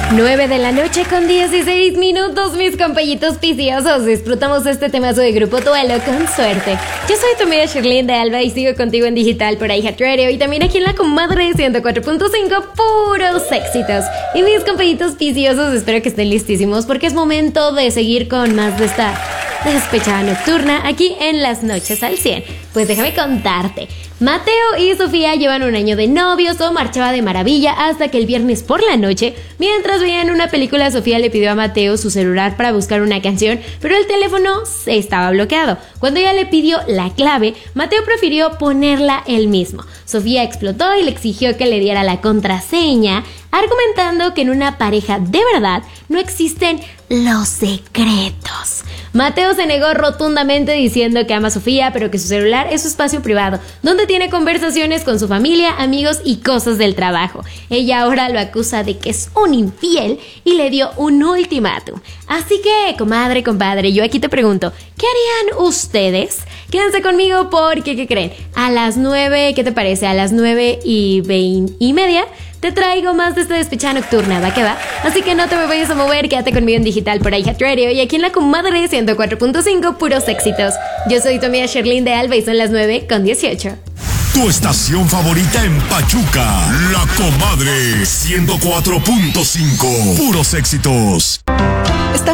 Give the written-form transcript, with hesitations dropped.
9 de la noche con 16 minutos, mis compañitos pisciosos. Disfrutamos este temazo de Grupo Duelo con suerte. Yo soy tu amiga Sherlyn de Alba y sigo contigo en digital por iHeart Radio y también aquí en la comadre 104.5, puros éxitos. Y mis compañitos pisciosos, espero que estén listísimos porque es momento de seguir con más de esta despechada nocturna aquí en Las Noches al 100. Pues déjame contarte. Mateo y Sofía llevan un año de novios, todo marchaba de maravilla hasta que el viernes por la noche, mientras veían una película, Sofía le pidió a Mateo su celular para buscar una canción, pero el teléfono estaba bloqueado. Cuando ella le pidió la clave, Mateo prefirió ponerla él mismo. Sofía explotó y le exigió que le diera la contraseña, argumentando que en una pareja de verdad no existen los secretos. Mateo se negó rotundamente diciendo que ama a Sofía, pero que su celular es su espacio privado, donde tiene conversaciones con su familia, amigos y cosas del trabajo. Ella ahora lo acusa de que es un infiel y le dio un ultimátum. Así que, comadre, compadre, yo aquí te pregunto, ¿qué harían ustedes? Quédense conmigo porque, ¿qué creen? A las 9, ¿qué te parece? A las 9:20 te traigo más de esta despechada nocturna, ¿va que va? Así que no te me vayas a mover, quédate conmigo en digital por iHeart Radio y aquí en la comadre 104.5, puros éxitos. Yo soy tu amiga Sherlyn de Alba y son las 9:18. Tu estación favorita en Pachuca, la comadre 104.5, puros éxitos.